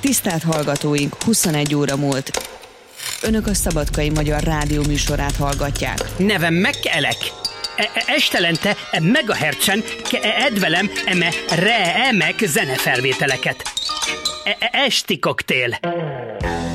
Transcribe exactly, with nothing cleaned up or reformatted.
Tisztelt hallgatóink, huszonegy óra múlt. Önök a Szabadkai Magyar Rádió műsorát hallgatják. Nevem Megkelek. Estelente megahertzen edvelem eme re emek zenefelvételeket. Esti koktél.